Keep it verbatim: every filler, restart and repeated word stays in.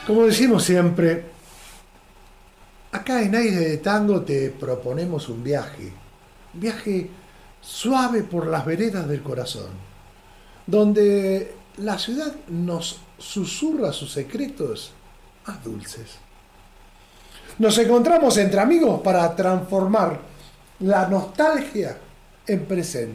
Como decimos siempre, acá en Aire de Tango te proponemos un viaje, un viaje suave por las veredas del corazón, donde la ciudad nos susurra sus secretos más dulces. Nos encontramos entre amigos para transformar la nostalgia en presente.